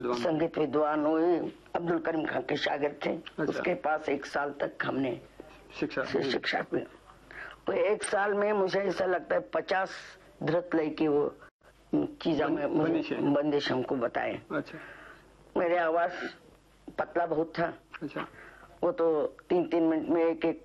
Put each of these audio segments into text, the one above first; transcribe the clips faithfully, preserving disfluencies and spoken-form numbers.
संगीत विद्वान हुए, अब्दुल करीम खान के शागिर्द थे। अच्छा। उसके पास एक साल तक हमने शिक्षा शिक्षा की। तो एक साल में मुझे ऐसा लगता है पचास धृत लय की वो चीजा में मुझे बंदिश हमको बताए। अच्छा। मेरे आवाज पतला बहुत था। अच्छा। वो तो तीन तीन मिनट में एक एक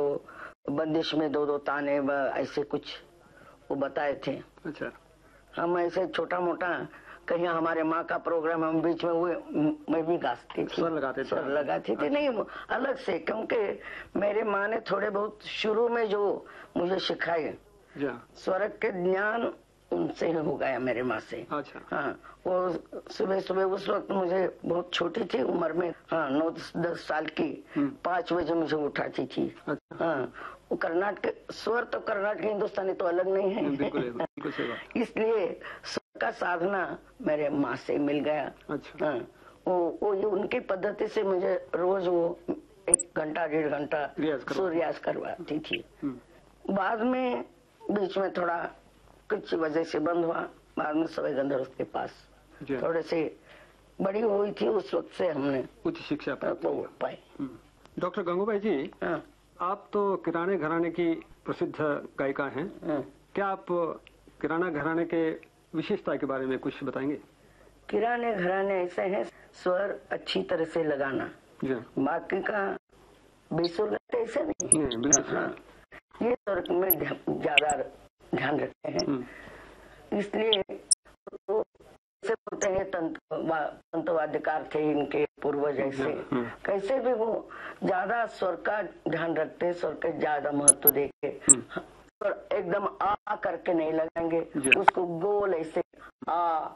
बंदिश में दो दो ताने ऐसे कुछ वो बताए थे। अच्छा। हम ऐसे छोटा मोटा कहीं हमारे माँ का प्रोग्राम हम बीच में हुए मैं भी गाती थी, स्वर लगाते थे, स्वर लगाती थी। नहीं अलग से, क्योंकि मेरे माँ ने थोड़े बहुत शुरू में जो मुझे सिखाए स्वर के ज्ञान उनसे ही हो गया मेरे माँ से। अच्छा। हाँ, वो सुबह सुबह उस वक्त मुझे बहुत छोटी थी उम्र में, हाँ नौ दस साल की, पाँच बजे मुझे उठाती थी। अच्छा। हाँ, वो कर्नाटक स्वर तो कर्नाटक हिंदुस्तानी तो अलग नहीं है। बिल्कुल, बिल्कुल इसलिए स्वर का साधना मेरे माँ से मिल गया। अच्छा। हाँ, वो वो उनकी पद्धति से मुझे रोज वो एक घंटा डेढ़ घंटा सूर्यास करवाती थी। बाद में बीच में थोड़ा कुछ वजह से बंद हुआ। बाद में सवै गंधर्व के पास थोड़े से बड़ी हुई थी, उस वक्त से हमने उच्च शिक्षा पाई। डॉक्टर गंगूबाई जी, हाँ। आप तो किराने घराने की प्रसिद्ध गायिका हैं। हाँ। क्या आप किराना घराने के विशेषता के बारे में कुछ बताएंगे? किराने घराने ऐसे हैं, स्वर अच्छी तरह से लगाना, बाकी का बेसुर लगते ऐसे नहीं, नहीं हाँ, ये स्वर में ज्यादा ध्यान रखते हैं। इसलिए तो कैसे बोलते हैं तंत्र वाद्यकार थे इनके पूर्वज, ऐसे कैसे भी वो ज्यादा स्वर का ध्यान रखते, स्वर के ज्यादा महत्व देके एकदम आ करके नहीं लगाएंगे, उसको गोल ऐसे आ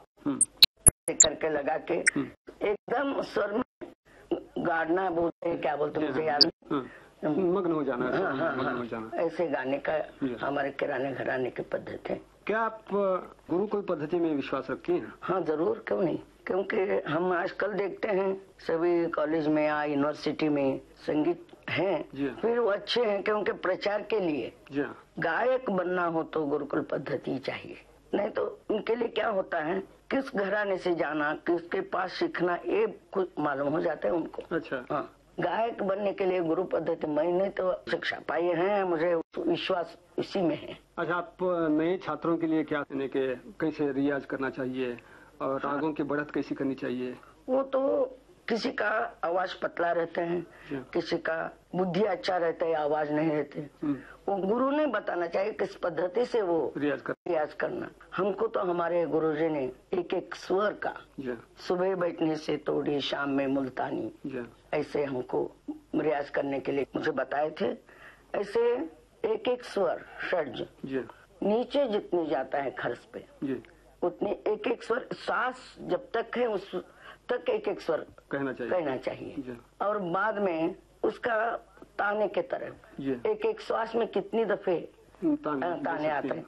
करके लगा के एकदम स्वर में गाड़ना बोलते हैं, क्या बोलते हैं मुझे याद मग्न हो जाना। हाँ, हाँ, मग्न हो जाना ऐसे गाने का हमारे किराने घराने की पद्धति है। क्या आप गुरुकुल पद्धति में विश्वास रखती हैं? हाँ जरूर, क्यों नहीं, क्योंकि हम आजकल देखते हैं सभी कॉलेज में या यूनिवर्सिटी में संगीत हैं, फिर वो अच्छे हैं क्योंकि प्रचार के लिए गायक बनना हो तो गुरुकुल पद्धति चाहिए, नहीं तो उनके लिए क्या होता है किस घराने से जाना, किसके पास सीखना, ये कुछ मालूम हो जाता है उनको। अच्छा। हाँ, गायक बनने के लिए गुरु पद्धति मैंने तो शिक्षा पाई है, मुझे विश्वास इसी में है। अच्छा, आप नए छात्रों के लिए क्या कहने के कैसे रियाज करना चाहिए और रागों हाँ। की बढ़त कैसी करनी चाहिए? वो तो किसी का आवाज पतला रहते हैं, किसी का बुद्धि अच्छा रहता है, आवाज नहीं रहते, वो गुरु ने बताना चाहिए किस पद्धति से वो रियाज कर रियाज करना। हमको तो हमारे गुरुजी ने एक एक स्वर का सुबह बैठने से तोड़ी शाम में मुल्तानी ऐसे हमको रियाज करने के लिए मुझे बताए थे। ऐसे एक एक स्वर षड्ज नीचे जितनी जाता है खर्च पे उतने एक एक स्वर, सांस जब तक है उस तक एक एक स्वर कहना चाहिए कहना चाहिए और बाद में उसका ताने के तरफ एक एक श्वास में कितनी दफे ताने, ताने आते हैं।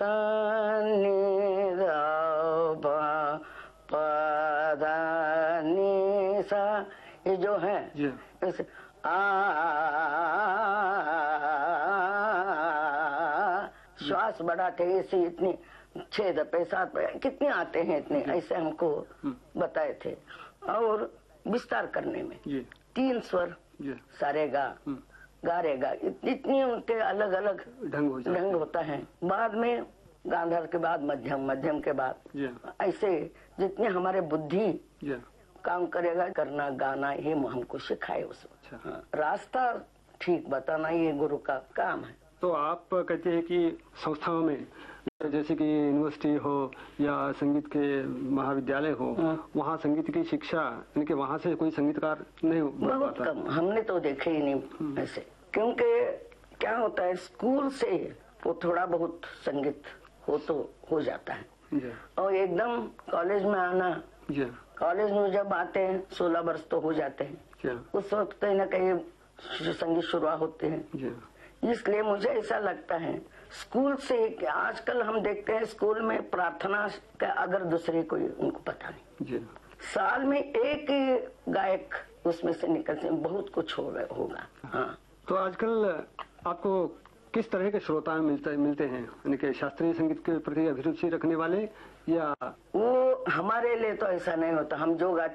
सा ये जो है आ श्वास बढ़ाते ऐसे इतनी छह दफे सात कितने आते हैं इतने, ऐसे हमको बताए थे। और विस्तार करने में तीन स्वर सारेगा गारेगा इतनी उनके अलग अलग ढंग हो ढंग होता है। बाद में गांधार के बाद मध्यम, मध्यम के बाद ऐसे जितने हमारे बुद्धि काम करेगा करना गाना ये हमको सिखाए उस अच्छा। रास्ता ठीक बताना ये गुरु का काम है। तो आप कहते हैं कि संस्थाओं में जैसे कि यूनिवर्सिटी हो या संगीत के महाविद्यालय हो, वहाँ संगीत की शिक्षा इनके वहाँ से कोई संगीतकार नहीं हो बहुत कम, हमने तो देखे ही नहीं ऐसे, क्योंकि क्या होता है स्कूल से वो थोड़ा बहुत संगीत हो तो हो जाता है और एकदम कॉलेज में आना, कॉलेज में जब आते हैं सोलह वर्ष तो हो जाते हैं, उस वक्त कहीं न कहीं संगीत शुरुआत होते हैं। इसलिए मुझे ऐसा लगता है स्कूल से, आजकल हम देखते हैं स्कूल में प्रार्थना का अगर दूसरे कोई उनको पता नहीं, साल में एक ही गायक उसमें से निकलते हैं, बहुत कुछ होगा। हाँ, तो आजकल आपको किस तरह के श्रोता मिलते मिलते हैं, यानी कि शास्त्रीय संगीत के प्रति अभिरुचि रखने वाले या वो हमारे लिए तो ऐसा नहीं होता, हम जो गाते